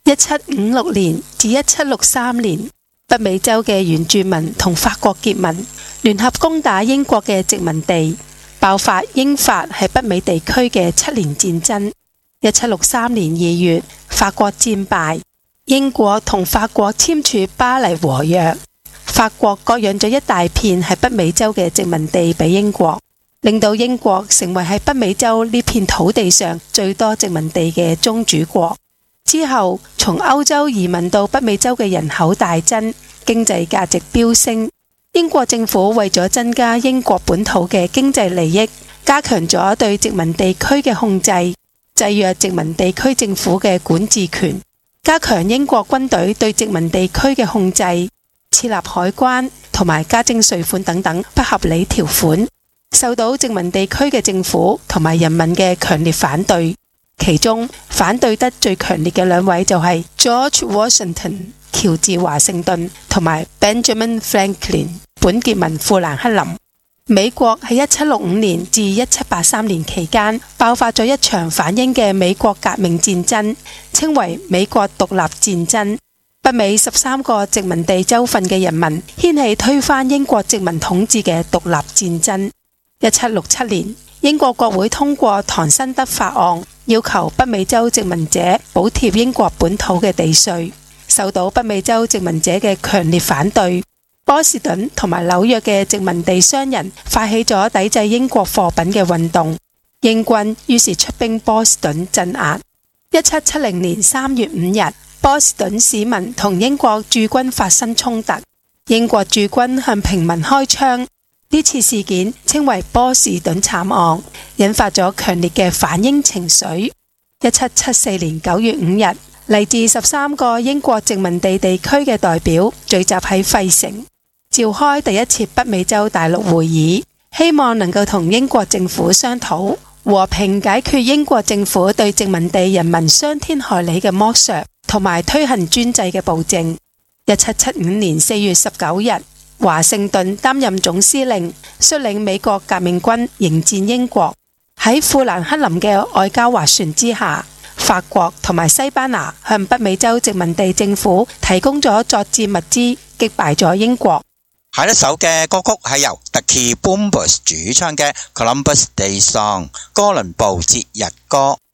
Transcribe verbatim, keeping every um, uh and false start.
一七五六年至一七六三年，北美洲嘅原住民同法國結盟，聯合攻打英國嘅殖民地，爆發英法喺北美地區嘅七年戰爭。一七六三年二月，法國戰敗，英國同法國簽署巴黎和約，法國割讓咗一大片喺北美洲嘅殖民地俾英國，令到英國成為喺北美洲呢片土地上最多殖民地嘅宗主國。之後，從歐洲移民到北美洲嘅人口大增，經濟價值飆升。英國政府為咗增加英國本土嘅經濟利益，加強咗對殖民地區嘅控制，制約殖民地區政府嘅管治權，加強英國軍隊對殖民地區嘅控制，設立海關同埋加徵稅款等等不合理條款，受到殖民地區嘅政府同埋人民嘅強烈反對。其中反對得最強烈嘅兩位就係 George Washington 喬治華盛頓同埋 Benjamin Franklin 本傑文富蘭克林。美國喺一七六五年至一七八三年期間爆發咗一場反英嘅美國革命戰爭，稱為美國獨立戰爭。北美十三個殖民地州份嘅人民掀起推翻英國殖民統治嘅獨立戰爭。一七六七年，英國國會通過唐辛德法案，要求北美洲殖民者補貼英國本土嘅地稅，受到北美洲殖民者嘅強烈反對。波士頓同埋紐約嘅殖民地商人發起咗抵制英國貨品嘅運動，英軍於是出兵波士頓鎮壓。一七七零年三月五日，波士頓市民同英國駐軍發生衝突，英國駐軍向平民開槍。呢次事件稱為波士頓慘案，引發咗強烈嘅反英情緒。一七七四年九月五日，嚟自十三個英國殖民地地區嘅代表聚集喺費城，召開第一次北美洲大陸會議，希望能夠同英國政府商討和平解決英國政府對殖民地人民傷天害理嘅剝削，同埋推行專制嘅暴政。一七七五年四月十九日，華盛頓擔任總司令，率領美國革命軍迎戰英國。喺富蘭克林嘅外交斡旋之下，法國同埋西班牙向北美洲殖民地政府提供咗作戰物資，擊敗咗英國。 下一首嘅歌曲係由 The Key Boomers 主唱嘅 Columbus Day Song 哥倫布節日歌。